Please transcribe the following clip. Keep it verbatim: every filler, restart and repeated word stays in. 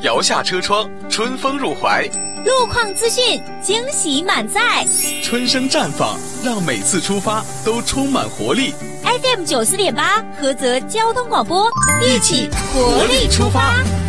摇下车窗，春风入怀； 路况资讯，惊喜满载； 春生绽放，让每次出发都充满活力。 F M 九四点八，菏泽交通广播，一起活力出发。